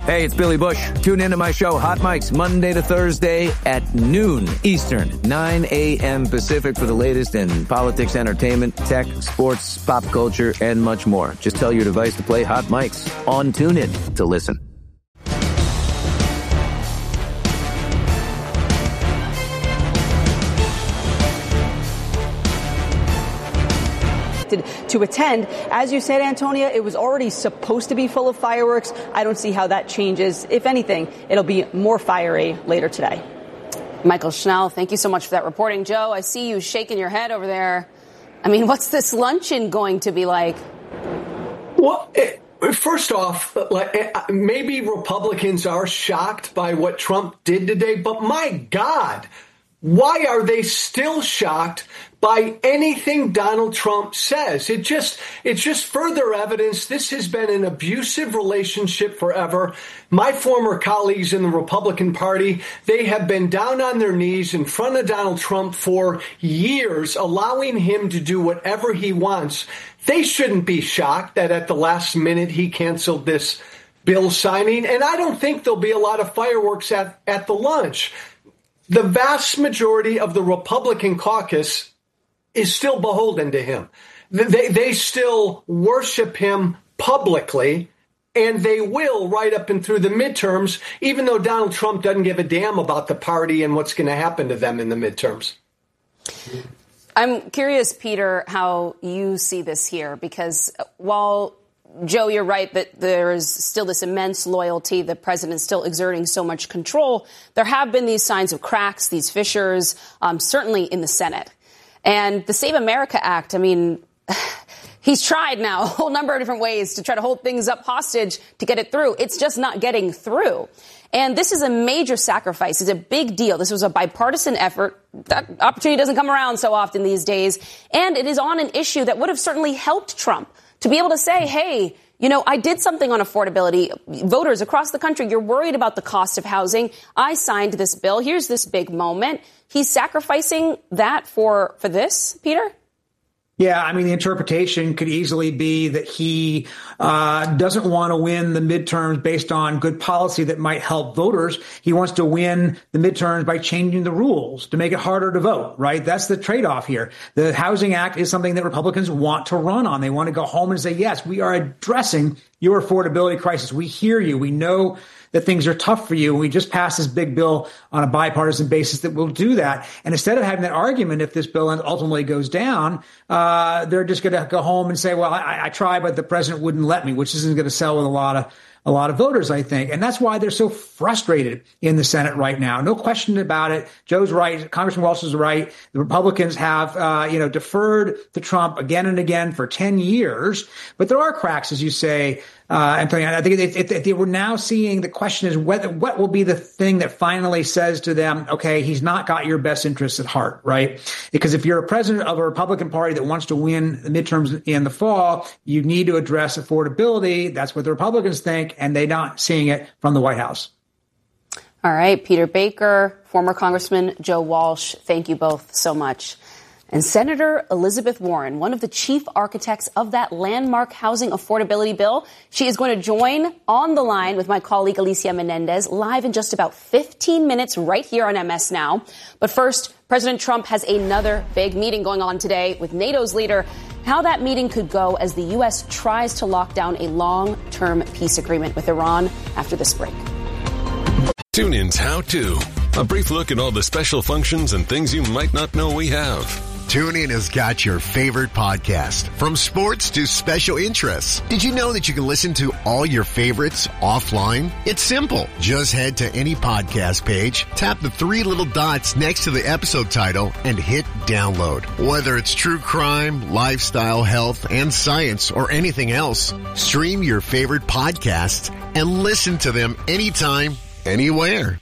Hey, it's Billy Bush. Tune into my show, Hot Mics, Monday to Thursday at noon Eastern, 9 a.m. Pacific for the latest in politics, entertainment, tech, sports, pop culture, and much more. Just tell your device to play Hot Mics on TuneIn to listen. To attend. As you said, Antonia, it was already supposed to be full of fireworks. I don't see how that changes. If anything, it'll be more fiery later today. Michael Schnell, thank you so much for that reporting. Joe, I see you shaking your head over there. I mean, what's this luncheon going to be like? Well, first off, maybe Republicans are shocked by what Trump did today, but my God, why are they still shocked by anything Donald Trump says? It's just further evidence this has been an abusive relationship forever. My former colleagues in the Republican Party, they have been down on their knees in front of Donald Trump for years, allowing him to do whatever he wants. They shouldn't be shocked that at the last minute he canceled this bill signing. And I don't think there'll be a lot of fireworks at the lunch. The vast majority of the Republican caucus is still beholden to him. They still worship him publicly, and they will right up and through the midterms, even though Donald Trump doesn't give a damn about the party and what's going to happen to them in the midterms. I'm curious, Peter, how you see this here, because while Joe, you're right that there is still this immense loyalty. The president is still exerting so much control. There have been these signs of cracks, these fissures, certainly in the Senate. And the Save America Act, I mean, he's tried now a whole number of different ways to try to hold things up hostage to get it through. It's just not getting through. And this is a major sacrifice. It's a big deal. This was a bipartisan effort. That opportunity doesn't come around so often these days. And it is on an issue that would have certainly helped Trump to be able to say, hey, you know, I did something on affordability. Voters across the country, you're worried about the cost of housing. I signed this bill. Here's this big moment. He's sacrificing that for this, Peter? Yeah, I mean, the interpretation could easily be that he doesn't want to win the midterms based on good policy that might help voters. He wants to win the midterms by changing the rules to make it harder to vote, right? That's the trade-off here. The Housing Act is something that Republicans want to run on. They want to go home and say, yes, we are addressing your affordability crisis. We hear you. We know that things are tough for you. We just passed this big bill on a bipartisan basis that will do that. And instead of having that argument, if this bill ultimately goes down, they're just going to go home and say, well, I tried, but the president wouldn't let me, which isn't going to sell with a lot of voters, I think. And that's why they're so frustrated in the Senate right now. No question about it. Joe's right. Congressman Walsh is right. The Republicans have, deferred to Trump again and again for 10 years. But there are cracks, as you say, Antonio. I think we're now seeing the question is what will be the thing that finally says to them, okay, he's not got your best interests at heart, right? Because if you're a president of a Republican Party that wants to win the midterms in the fall, you need to address affordability. That's what the Republicans think, and they're not seeing it from the White House. All right, Peter Baker, former Congressman Joe Walsh, thank you both so much. And Senator Elizabeth Warren, one of the chief architects of that landmark housing affordability bill, she is going to join on the line with my colleague Alicia Menendez live in just about 15 minutes right here on MS Now. But first, President Trump has another big meeting going on today with NATO's leader. How that meeting could go as the U.S. tries to lock down a long-term peace agreement with Iran after this break. TuneIn's How To. A brief look at all the special functions and things you might not know we have. TuneIn has got your favorite podcast, from sports to special interests. Did you know that you can listen to all your favorites offline? It's simple. Just head to any podcast page, tap the three little dots next to the episode title, and hit download. Whether it's true crime, lifestyle, health, and science, or anything else, stream your favorite podcasts and listen to them anytime, anywhere.